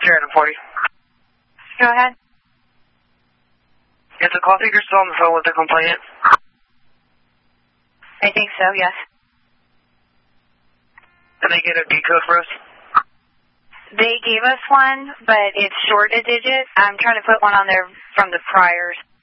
Sheridan 40. Go ahead. Is the call taker still on the phone with the complainant? I think so, yes. Can they get a D code for us? They gave us one, but it's short a digit. I'm trying to put one on there from the priors.